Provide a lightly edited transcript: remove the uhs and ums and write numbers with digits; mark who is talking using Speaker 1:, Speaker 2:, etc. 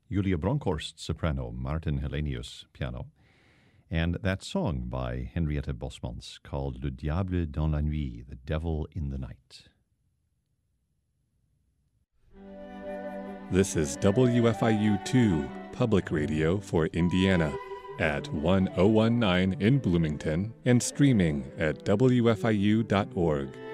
Speaker 1: Julia Bronkhorst, soprano, Martin Hellenius, piano, and that song by Henrietta Bosmans called Le Diable dans la Nuit, The Devil in the Night.
Speaker 2: This is WFIU-2, Public Radio for Indiana, at 1019 in Bloomington and streaming at WFIU.org.